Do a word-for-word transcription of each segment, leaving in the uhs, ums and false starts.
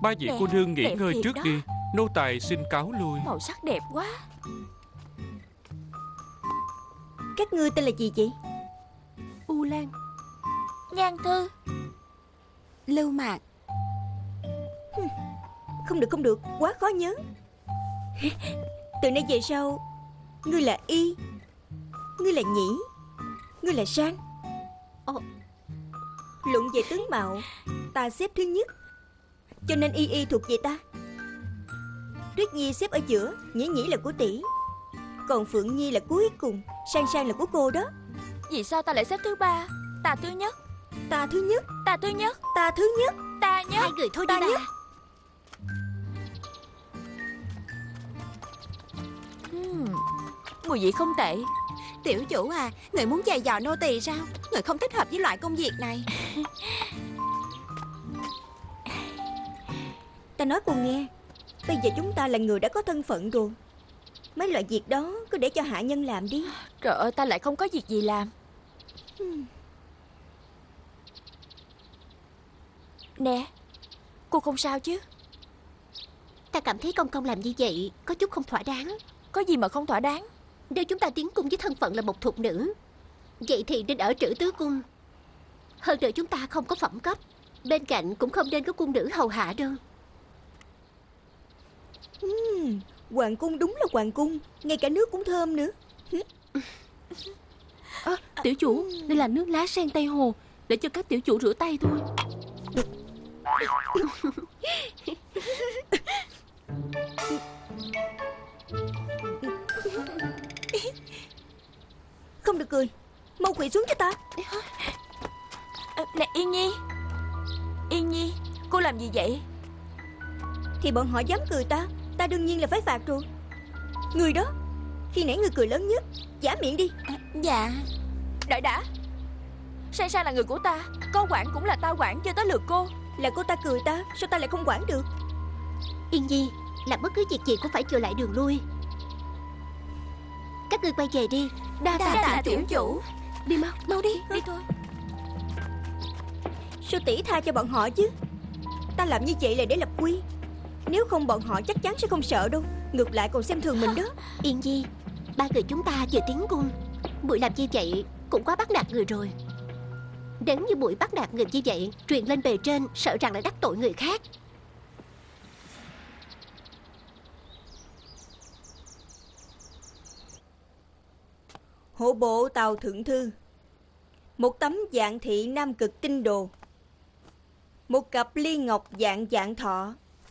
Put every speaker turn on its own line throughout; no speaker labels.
Ba vị
Nè,
cô nương nghỉ
đẹp
ngơi
thiệt
trước
đó.
đi. Nô tài xin cáo lui.
Màu sắc đẹp quá.
Các ngươi tên là gì vậy?
U Lan,
Nhan Thư.
Lưu Mạc.
Không được không được, quá khó nhớ. Từ nay về sau, ngươi là Y, ngươi là Nhĩ, ngươi là Sang.
Ồ.
Luận về tướng mạo, ta xếp thứ nhất, cho nên Y Y thuộc về ta. Tuyết Nhi xếp ở giữa, Nhĩ Nhĩ là của tỷ, còn Phượng Nhi là cuối cùng, Sang Sang là của cô đó.
Vì sao ta lại xếp thứ ba? Ta thứ nhất.
Ta thứ nhất,
Ta thứ nhất.
ta thứ nhất.
Ta nhất.
Hai người thôi đi
Ta
bà.
nhất.
Hmm, mùi vị không tệ.
Tiểu chủ à, người muốn giày dò nô tỳ sao? Người không thích hợp với loại công việc này.
Ta nói cô nghe, bây giờ chúng ta là người đã có thân phận rồi. Mấy loại việc đó cứ để cho hạ nhân làm đi.
Trời ơi, ta lại không có việc gì làm. Nè, cô không sao chứ?
Ta cảm thấy công công làm như vậy có chút không thỏa đáng.
Có gì mà không thỏa đáng?
Nếu chúng ta tiến cung với thân phận là một thục nữ, vậy thì nên ở trữ tứ cung. Hơn nữa chúng ta không có phẩm cấp, bên cạnh cũng không nên có cung nữ hầu hạ đâu.
uhm, Hoàng cung đúng là hoàng cung, ngay cả nước cũng thơm nữa.
À, tiểu chủ, đây là nước lá sen Tây Hồ, để cho các tiểu chủ rửa tay thôi.
Không được cười, mau quỳ xuống cho ta.
À, nè Yên Nhi. Yên Nhi, cô làm gì vậy?
Thì bọn họ dám cười ta, ta đương nhiên là phải phạt rồi. Người đó, khi nãy người cười lớn nhất, giả miệng đi.
À, dạ.
Đợi đã. Sang Sang là người của ta, có quản cũng là ta quản, chưa tới lượt cô.
Là cô ta cười ta, sao ta lại không quản được?
Yên Nhi, làm bất cứ việc gì cũng phải chừa lại đường lui. Các ngươi quay về đi.
Đa
Đa
tạ
tạ
tiểu
tiểu
chủ.
chủ.
Đi mau, mau đi.
Đi thôi.
Sao tỷ tha cho bọn họ chứ? Ta làm như vậy là để lập quy. Nếu không bọn họ chắc chắn sẽ không sợ đâu, ngược lại còn xem thường mình đó.
Yên Nhi, ba người chúng ta vừa tiến cung, muội làm như vậy cũng quá bắt nạt người rồi. Nếu như muội bắt nạt người như vậy, truyền lên bề trên, sợ rằng lại đắc tội người khác.
Hộ bộ Tàu Thượng Thư, một tấm dạng thị nam cực tinh đồ, một cặp ly ngọc dạng dạng thọ,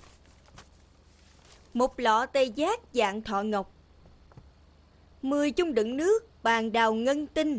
một lọ tê giác dạng thọ ngọc, mười chung đựng nước bàn đào ngân tinh.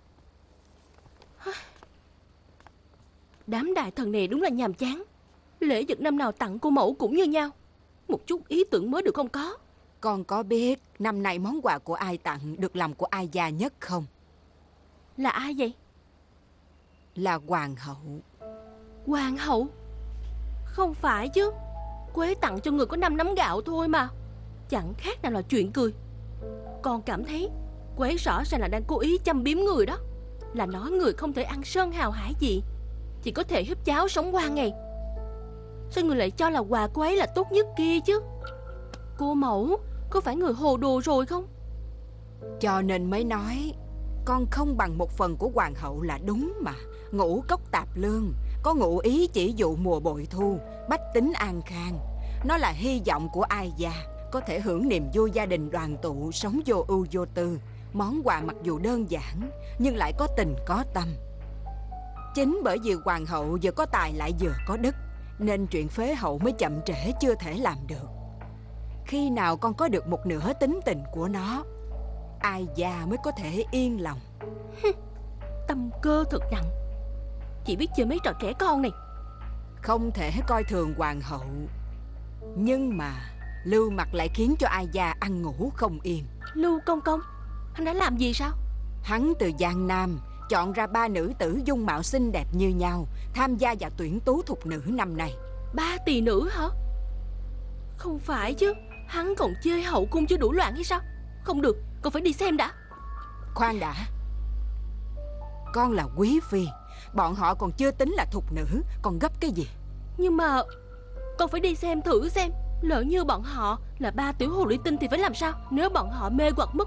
Đám đại thần này đúng là nhàm chán. Lễ vật năm nào tặng cô mẫu cũng như nhau, một chút ý tưởng mới được không có.
Con có biết năm nay món quà của ai tặng được lòng của ai già nhất không?
Là ai vậy?
Là hoàng hậu.
Hoàng hậu? Không phải chứ, cô ấy tặng cho người có năm nắm gạo thôi mà. Chẳng khác nào là chuyện cười. Con cảm thấy cô ấy rõ ràng là đang cố ý châm biếm người đó. Là nói người không thể ăn sơn hào hải gì, chỉ có thể húp cháo sống qua ngày. Sao người lại cho là quà cô ấy là tốt nhất kia chứ? Cô mẫu có phải người hồ đồ rồi không?
Cho nên mới nói con không bằng một phần của hoàng hậu là đúng mà. Ngũ cốc tạp lương, có ngụ ý chỉ dụ mùa bội thu, bách tính an khang. Nó là hy vọng của ai già, có thể hưởng niềm vui gia đình đoàn tụ, sống vô ưu vô tư. Món quà mặc dù đơn giản nhưng lại có tình có tâm. Chính bởi vì hoàng hậu vừa có tài lại vừa có đức, nên chuyện phế hậu mới chậm trễ chưa thể làm được. Khi nào con có được một nửa tính tình của nó, ai già mới có thể yên lòng.
Tâm cơ thật nặng, chỉ biết chơi mấy trò trẻ con này.
Không thể coi thường hoàng hậu, nhưng mà Lưu Mặc lại khiến cho ai già ăn ngủ không yên.
Lưu công công, anh đã làm gì sao?
Hắn từ Giang Nam chọn ra ba nữ tử dung mạo xinh đẹp như nhau tham gia vào tuyển tú thục nữ năm nay.
Ba tỳ nữ hả? Không phải chứ, hắn còn chơi hậu cung chưa đủ loạn hay sao? Không được, con phải đi xem đã.
Khoan đã, con là quý phi, bọn họ còn chưa tính là thục nữ, còn gấp cái gì?
Nhưng mà Con phải đi xem thử xem. Lỡ như bọn họ là ba tiểu hồ ly tinh thì phải làm sao? Nếu bọn họ mê hoặc mất